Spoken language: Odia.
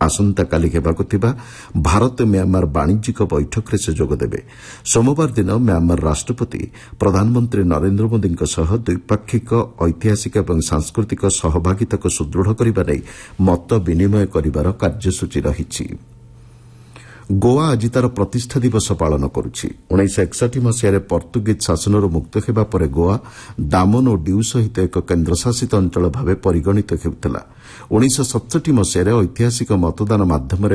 ଆସନ୍ତାକାଲି ହେବାକୁ ଥିବା ଭାରତ म्यांमार ବାଣିଜ୍ୟିକ ବୈଠକରେ ସେ ଯୋଗଦେବେ। ସୋମବାର ଦିନ म्यांमार ରାଷ୍ଟ୍ରପତି ପ୍ରଧାନମନ୍ତ୍ରୀ ନରେନ୍ଦ୍ର ମୋଦିଙ୍କ ସହ ଦ୍ୱିପାକ୍ଷିକ ଐତିହାସିକ ଏବଂ ସାଂସ୍କୃତିକ ସହଭାଗିତାକୁ ସୁଦୃଢ଼ କରିବା ନେଇ ମତ ବିନିମୟ କରିବାର କାର୍ଯ୍ୟସୂଚୀ ରହିଛି। ଗୋଆ ଆଜି ତାର ପ୍ରତିଷ୍ଠା ଦିବସ ପାଳନ କରୁଛି। 1961 ମସିହାରେ ପର୍ତ୍ତୁଗୀଜ ଶାସନରୁ ମୁକ୍ତ ହେବା ପରେ ଗୋଆ ଦାମନ ଓ ଡିଉ ସହିତ ଏକ କେନ୍ଦ୍ରଶାସିତ ଅଞ୍ଚଳ ଭାବେ ପରିଗଣିତ ହେଉଥିଲା। 1967 ମସିହାରେ ଐତିହାସିକ ମତଦାନ ମାଧ୍ୟମରେ